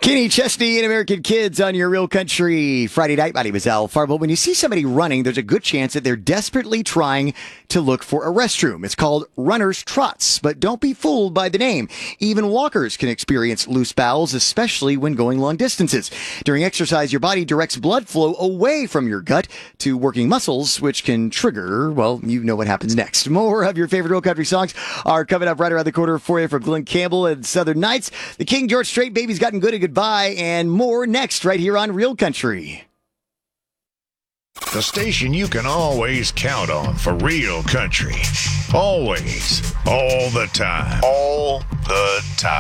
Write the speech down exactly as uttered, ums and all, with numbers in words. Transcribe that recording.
Kenny Chesney and American Kids on your Real Country Friday night. My name is Al Farbo. When you see somebody running, there's a good chance that they're desperately trying to look for a restroom. It's called runner's trots, but don't be fooled by the name. Even walkers can experience loose bowels, especially when going long distances. During exercise, your body directs blood flow away from your gut to working muscles, which can trigger, well, you know what happens next. More of your favorite Real Country songs are coming up right around the corner for you from Glenn Campbell and Southern Nights. The King George Strait, Baby's Gotten Good and Goodbye, and more next right here on Real Country. The station you can always count on for Real Country. Always. All the time. All the time.